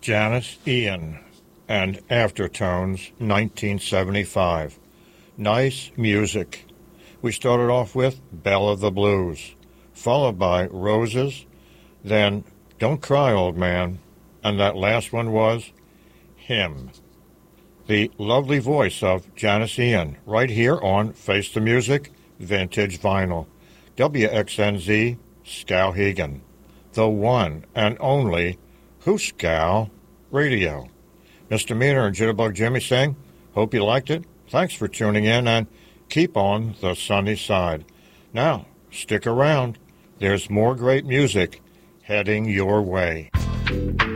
Janis Ian and Aftertones, 1975. Nice music. We started off with Belle of the Blues, followed by Roses, then Don't Cry, Old Man, and that last one was Hymn. The lovely voice of Janis Ian, right here on Face the Music, Vintage Vinyl. WXNZ, Skowhegan, the one and only Hooskow Radio. Mr. Meaner and Jitterbug Jimmy saying, hope you liked it. Thanks for tuning in and keep on the sunny side. Now, stick around. There's more great music heading your way.